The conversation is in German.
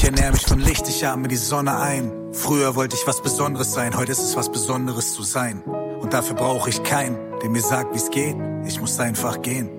ernähre mich von Licht, ich atme die Sonne ein. Früher wollte ich was Besonderes sein, heute ist es was Besonderes zu sein. Und dafür brauche ich keinen, der mir sagt, wie's geht. Ich muss einfach gehen.